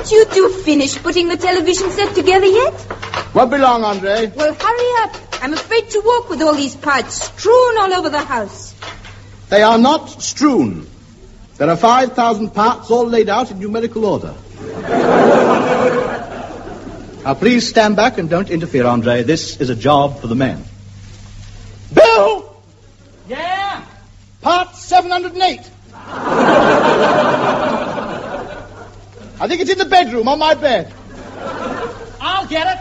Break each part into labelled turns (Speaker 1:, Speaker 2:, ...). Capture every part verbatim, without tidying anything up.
Speaker 1: Haven't you two finished putting the television set together yet?
Speaker 2: Won't be long, Andre.
Speaker 1: Well, hurry up. I'm afraid to walk with all these parts strewn all over the house.
Speaker 2: They are not strewn. There are five thousand parts all laid out in numerical order. Now, please stand back and don't interfere, Andre. This is a job for the men. Bill!
Speaker 3: Yeah?
Speaker 2: Part seven hundred eight. I think it's in the bedroom, on my bed.
Speaker 3: I'll get it.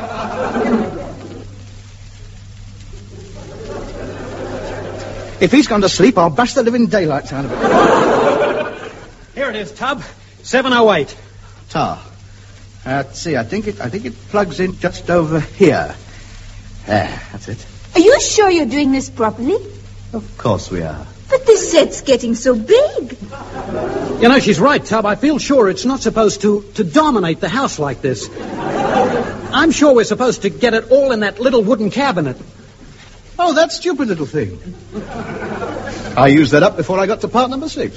Speaker 2: If he's gone to sleep, I'll bash the living daylights out of it.
Speaker 3: Here it is, Tub. seven oh eight.
Speaker 2: Tar. Uh, let's see, I think it I think it plugs in just over here. There, that's it.
Speaker 1: Are you sure you're doing this properly?
Speaker 2: Of course we are.
Speaker 1: But this set's getting so big.
Speaker 3: You know, she's right, Tub. I feel sure it's not supposed to, to dominate the house like this. I'm sure we're supposed to get it all in that little wooden cabinet.
Speaker 2: Oh, that stupid little thing. I used that up before I got to part number six.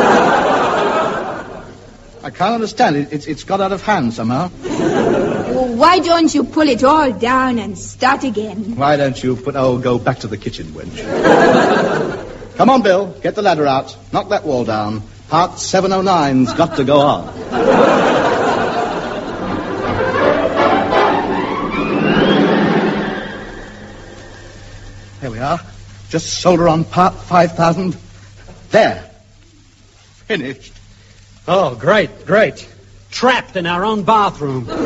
Speaker 2: I can't understand it. It's, it's got out of hand somehow.
Speaker 1: Well, why don't you pull it all down and start again?
Speaker 2: Why don't you put... Oh, go back to the kitchen, wench. Come on, Bill. Get the ladder out. Knock that wall down. Part seven oh nine's got to go on. There we are. Just solder on part five thousand. There. Finished.
Speaker 3: Oh, great, great. Trapped in our own bathroom.
Speaker 1: Well,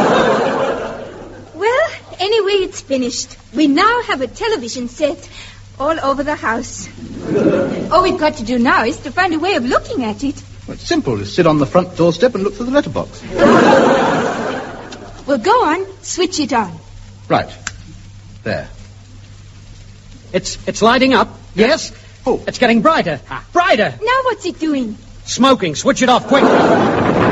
Speaker 1: anyway, it's finished. We now have a television set all over the house. All we've got to do now is to find a way of looking at it.
Speaker 2: Well, it's simple. Just sit on the front doorstep and look through the letterbox.
Speaker 1: Well, go on. Switch it on.
Speaker 2: Right. There.
Speaker 3: It's it's lighting up. Yes?
Speaker 2: Oh.
Speaker 3: It's getting brighter. Brighter.
Speaker 1: Now what's it doing?
Speaker 3: Smoking. Switch it off quick.